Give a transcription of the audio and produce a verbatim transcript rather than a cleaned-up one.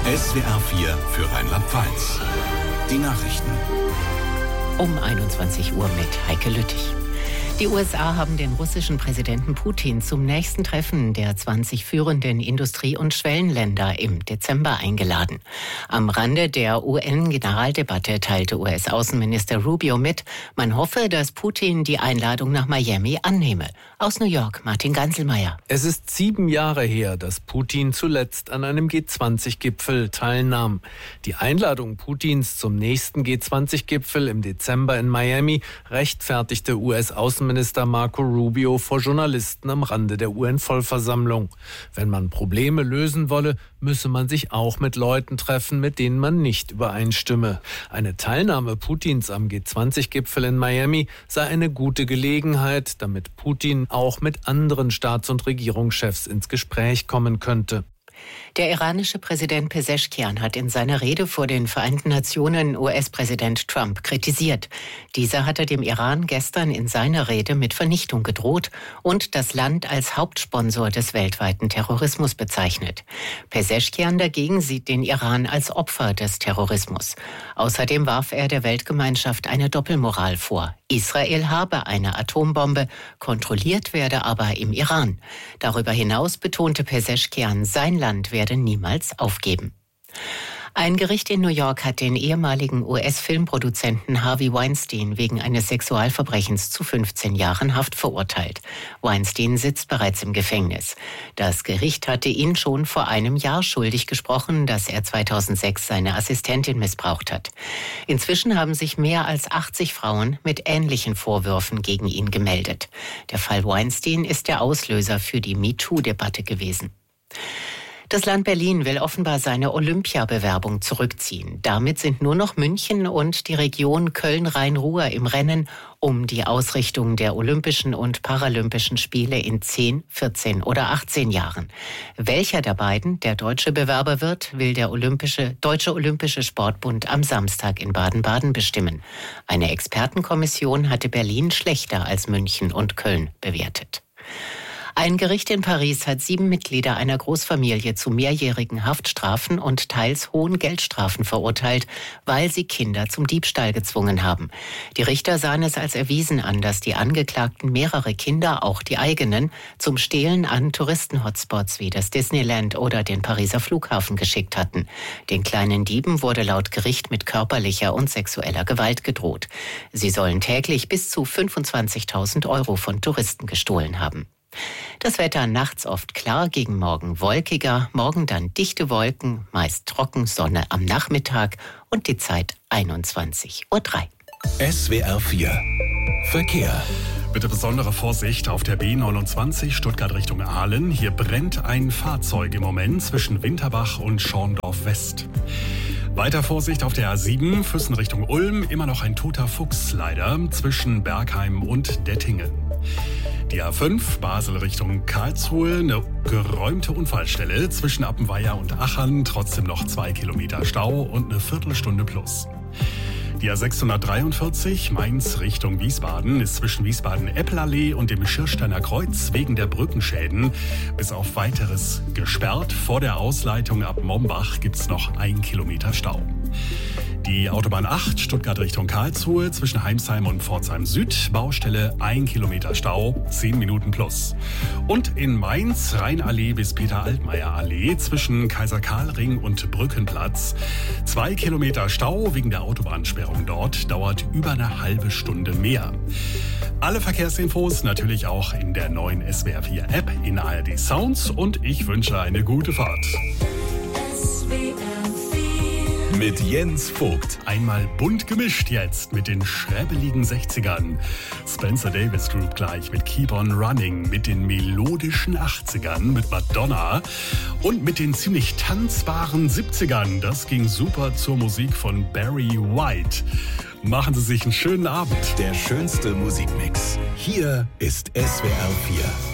S W R vier für Rheinland-Pfalz. Die Nachrichten. Um einundzwanzig Uhr mit Heike Lüttich. Die U S A haben den russischen Präsidenten Putin zum nächsten Treffen der zwanzig führenden Industrie- und Schwellenländer im Dezember eingeladen. Am Rande der U N-Generaldebatte teilte U S-Außenminister Rubio mit, man hoffe, dass Putin die Einladung nach Miami annehme. Aus New York, Martin Ganselmeier. Es ist sieben Jahre her, dass Putin zuletzt an einem G zwanzig Gipfel teilnahm. Die Einladung Putins zum nächsten G zwanzig Gipfel im Dezember in Miami rechtfertigte U S-Außenminister Marco Rubio vor Journalisten am Rande der U N-Vollversammlung. Wenn man Probleme lösen wolle, müsse man sich auch mit Leuten treffen, mit denen man nicht übereinstimme. Eine Teilnahme Putins am G zwanzig Gipfel in Miami sei eine gute Gelegenheit, damit Putin auch mit anderen Staats- und Regierungschefs ins Gespräch kommen könnte. Der iranische Präsident Peseschkian hat in seiner Rede vor den Vereinten Nationen U S-Präsident Trump kritisiert. Dieser hatte dem Iran gestern in seiner Rede mit Vernichtung gedroht und das Land als Hauptsponsor des weltweiten Terrorismus bezeichnet. Peseschkian dagegen sieht den Iran als Opfer des Terrorismus. Außerdem warf er der Weltgemeinschaft eine Doppelmoral vor. Israel habe eine Atombombe, kontrolliert werde aber im Iran. Darüber hinaus betonte Peseschkian, sein Land werde niemals aufgeben. Ein Gericht in New York hat den ehemaligen U S-Filmproduzenten Harvey Weinstein wegen eines Sexualverbrechens zu fünfzehn Jahren Haft verurteilt. Weinstein sitzt bereits im Gefängnis. Das Gericht hatte ihn schon vor einem Jahr schuldig gesprochen, dass er zweitausendsechs seine Assistentin missbraucht hat. Inzwischen haben sich mehr als achtzig Frauen mit ähnlichen Vorwürfen gegen ihn gemeldet. Der Fall Weinstein ist der Auslöser für die MeToo-Debatte gewesen. Das Land Berlin will offenbar seine Olympiabewerbung zurückziehen. Damit sind nur noch München und die Region Köln-Rhein-Ruhr im Rennen um die Ausrichtung der Olympischen und Paralympischen Spiele in zehn, vierzehn oder achtzehn Jahren. Welcher der beiden der deutsche Bewerber wird, will der Olympische, Deutsche Olympische Sportbund am Samstag in Baden-Baden bestimmen. Eine Expertenkommission hatte Berlin schlechter als München und Köln bewertet. Ein Gericht in Paris hat sieben Mitglieder einer Großfamilie zu mehrjährigen Haftstrafen und teils hohen Geldstrafen verurteilt, weil sie Kinder zum Diebstahl gezwungen haben. Die Richter sahen es als erwiesen an, dass die Angeklagten mehrere Kinder, auch die eigenen, zum Stehlen an Touristenhotspots wie das Disneyland oder den Pariser Flughafen geschickt hatten. Den kleinen Dieben wurde laut Gericht mit körperlicher und sexueller Gewalt gedroht. Sie sollen täglich bis zu fünfundzwanzigtausend Euro von Touristen gestohlen haben. Das Wetter nachts oft klar, gegen Morgen wolkiger, morgen dann dichte Wolken, meist trocken, Sonne am Nachmittag und die Zeit einundzwanzig Uhr drei. S W R vier Verkehr. Bitte besondere Vorsicht auf der B neunundzwanzig Stuttgart Richtung Aalen. Hier brennt ein Fahrzeug im Moment zwischen Winterbach und Schorndorf West. Weiter Vorsicht auf der A sieben, Füssen Richtung Ulm. Immer noch ein toter Fuchs leider zwischen Bergheim und Dettingen. Die A fünf, Basel Richtung Karlsruhe, eine geräumte Unfallstelle zwischen Appenweier und Achern, trotzdem noch zwei Kilometer Stau und eine Viertelstunde plus. Die A sechshundertdreiundvierzig, Mainz Richtung Wiesbaden, ist zwischen Wiesbaden-Eppelallee und dem Schirsteiner Kreuz wegen der Brückenschäden bis auf Weiteres gesperrt. Vor der Ausleitung ab Mombach gibt's noch ein Kilometer Stau. Die Autobahn acht, Stuttgart Richtung Karlsruhe, zwischen Heimsheim und Pforzheim Süd, Baustelle ein Kilometer Stau, zehn Minuten plus. Und in Mainz, Rheinallee bis Peter-Altmaier-Allee, zwischen Kaiser-Karl-Ring und Brückenplatz, zwei Kilometer Stau wegen der Autobahnsperrung dort, dauert über eine halbe Stunde mehr. Alle Verkehrsinfos natürlich auch in der neuen S W R vier App in A R D Sounds und ich wünsche eine gute Fahrt. Mit Jens Vogt. Einmal bunt gemischt jetzt mit den schräbeligen sechzigern. Spencer Davis Group gleich mit Keep on Running, mit den melodischen achtzigern mit Madonna und mit den ziemlich tanzbaren siebzigern. Das ging super zur Musik von Barry White. Machen Sie sich einen schönen Abend. Der schönste Musikmix. Hier ist S W R vier.